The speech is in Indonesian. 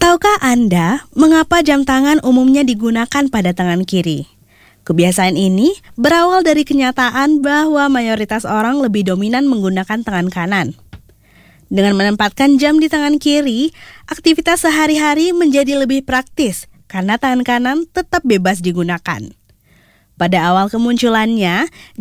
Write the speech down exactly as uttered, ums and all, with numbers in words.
Tahukah Anda mengapa jam tangan umumnya digunakan pada tangan kiri? Kebiasaan ini berawal dari kenyataan bahwa mayoritas orang lebih dominan menggunakan tangan kanan. Dengan menempatkan jam di tangan kiri, aktivitas sehari-hari menjadi lebih praktis karena tangan kanan tetap bebas digunakan. Pada awal kemunculannya,